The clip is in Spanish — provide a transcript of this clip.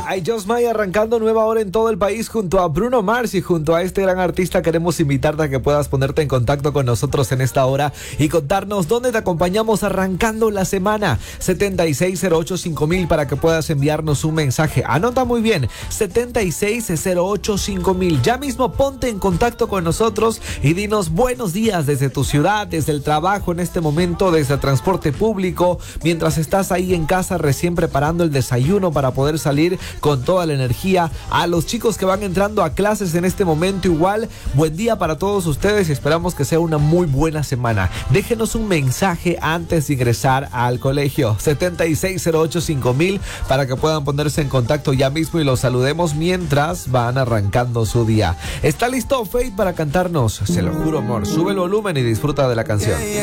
I Just Might arrancando nueva hora en todo el país junto a Bruno Mars y junto a este gran artista queremos invitarte a que puedas ponerte en contacto con nosotros en esta hora y contarnos dónde te acompañamos arrancando la semana. 76085000 para que puedas enviarnos un mensaje. Anota muy bien, 76085000. Ya mismo ponte en contacto con nosotros y dinos buenos días desde tu ciudad, desde el trabajo en este momento, desde el transporte público, mientras estás ahí en casa recién preparando el desayuno para poder salir con toda la energía. A los chicos que van entrando a clases en este momento igual, buen día para todos ustedes y esperamos que sea una muy buena semana. Déjenos un mensaje antes de ingresar al colegio, 76085000 para que puedan ponerse en contacto ya mismo y los saludemos mientras van arrancando su día. ¿Está listo Faith para cantarnos? Se lo juro amor, sube el volumen y disfruta de la canción.